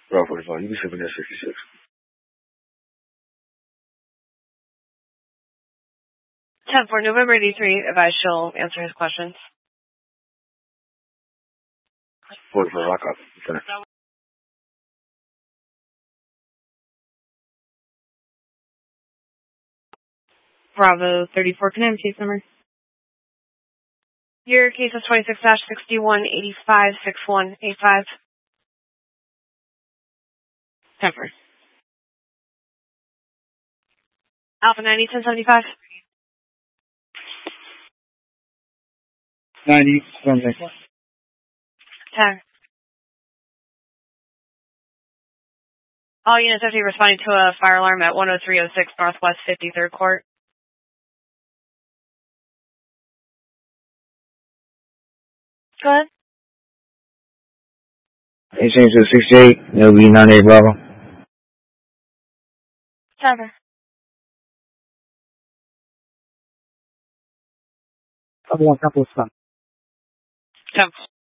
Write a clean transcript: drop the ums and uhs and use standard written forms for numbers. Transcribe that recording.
Bravo 45, you can ship in at 66. For November 83, advise she'll answer his questions. 44, lock up. Okay. Bravo 34, can I have a case number? Your case is 26-6185-6185. 10-4. Alpha 90, 1075. 90, 10. All units have to be responding to a fire alarm at 10306 Northwest 53rd Court. Go ahead. They changed to 68. It'll be 98 Bravo. 10-4. Couple of stuff. 10-4.